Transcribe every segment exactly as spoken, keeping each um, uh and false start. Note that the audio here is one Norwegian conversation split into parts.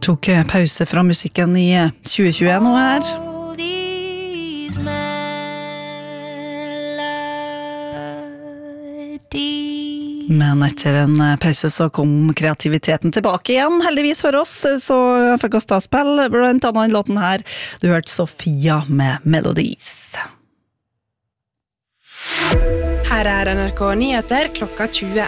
Tok pause fra musikken i tjue tjue nå her. Men etter en pause så kom kreativiteten tilbake igjen, heldigvis for oss, så fikk oss da spill, blant annet den låten her. Du hørte Sofia med Melodies. Her er N R K Nyheter klokka tjue.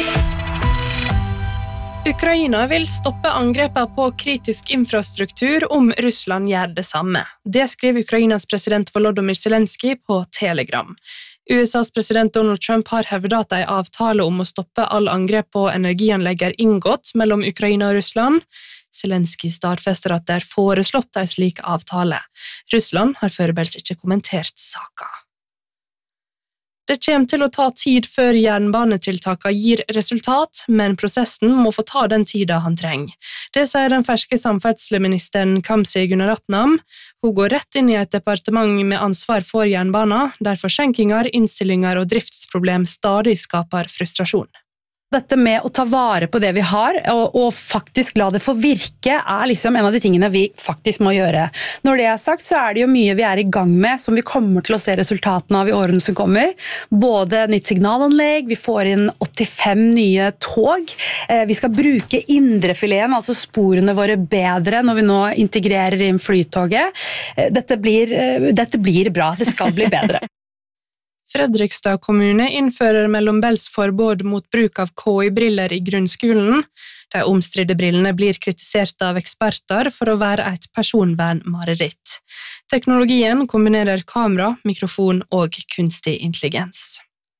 Ukraina vil stoppe angrepet på kritisk infrastruktur om Russland gjør det samme. Det skriver Ukrainas president Volodymyr Zelenskyj på Telegram. U S A's president Donald Trump har hevdet at en avtale om å stoppe all angrep på energianlegg er inngått mellom Ukraina og Russland. Zelenskyj stadfester at det er foreslått en slik avtale. Russland har foreløpig ikke kommentert saken. Det kommer til å ta tid før jernbanetiltakene gir resultat, men prosessen må få ta den tiden han trenger. Det sier den ferske samferdselsministeren Kamzy Gunaratnam. Hun går rett inn i et departement med ansvar for jernbanen, der forsinkinger, innstillinger og driftsproblem stadig skaper frustrasjon. Dette med å ta vare på det vi har, og, og faktisk la det få virke, er liksom en av de tingene vi faktisk må gjøre. Når det er sagt, så er det jo mye vi er i gang med, som vi kommer til å se resultatene av i årene som kommer. Både nytt signalanlegg, vi får inn åttifem nye tog, eh, vi skal bruke indrefileten, altså sporene våre bedre når vi nå integrerer inn flytoget. Eh, dette blir, eh, dette blir bra, det skal bli bedre. Fredrikstad kommune innfører mellombels forbud mot bruk av K I-briller i grunnskolen. De omstridte brillene blir kritisert av eksperter for å være et personvernmareritt. Teknologien kombinerer kamera, mikrofon og kunstig intelligens.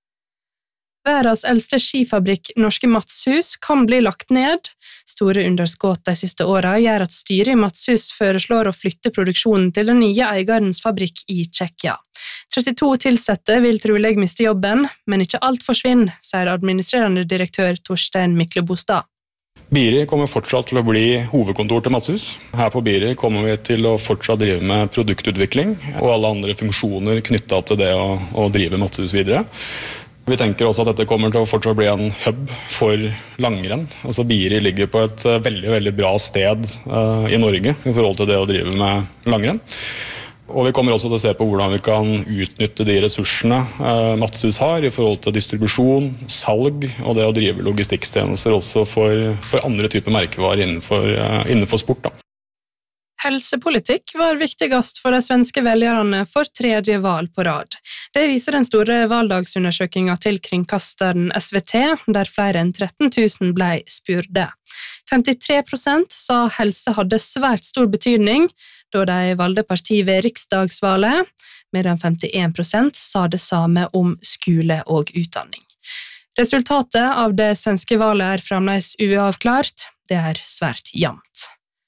Verdens eldste skifabrikk, Norske Matshus, kan bli lagt ned. Store underskudd de siste årene gjør at styret i Matshus foreslår å flytte produksjonen til den nye eigarens fabrikk i Tsjekkia. trettito tilsatte vil trolig miste jobben, men ikke alt forsvinner, sier administrerende direktør Torstein Myklebostad. Biri kommer fortsatt til å bli hovedkontor til Matshus. Her på Biri kommer vi til å fortsatt drive med produktutvikling og alle andre funksjoner knyttet til det å, å drive Matshus videre. Vi tenker også at dette kommer til å fortsatt bli en hub for langrenn. Altså Biri ligger på et veldig, veldig bra sted uh, i Norge i forhold til det å drive med langrenn. Og vi kommer også til å se på hvordan vi kan utnytte de ressursene uh, Matshus har i forhold til distribusjon, salg og det å drive logistikktjenester også for, for andre typer merkevarer innenfor, uh, innenfor sport da. Helsepolitikk var viktigast for de svenske velgerne for tredje valg på rad. Det viser den store valgdagsundersøkingen til kringkasteren S V T, der flere enn tretten tusen ble spurte. femtitre prosent sa helse hadde svært stor betydning, da de valgte parti ved riksdagsvalget, medan femtien prosent sa det samme om skole og utdanning. Resultatet av det svenske valget er fremdeles uavklart, det er svært jevnt.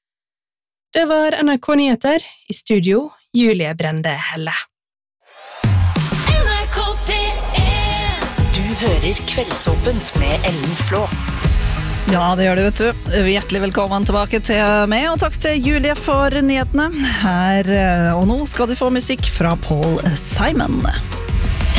Det var N R K Nyheter, i studio Julie Brende Helle. N R K P en. Du hører Kveldsåpent med Ellen Flå. Ja, det gjør det, vet du. Hjertelig velkommen tilbake til meg, og takk til Julie for nyhetene. Her, og nå skal du få musikk fra Paul Simon.